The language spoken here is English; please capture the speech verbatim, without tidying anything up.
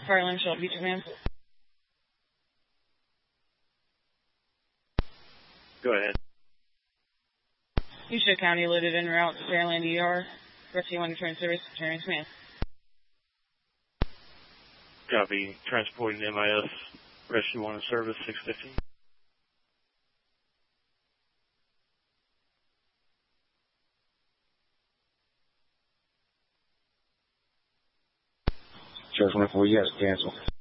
Fire alarm shall be command. Go ahead. Houston County loaded en route to Fairland E R. Rescue one train service, returning command. Copy. Transporting M I S Rescue one service six fifteen. Charge one four, yes, cancel.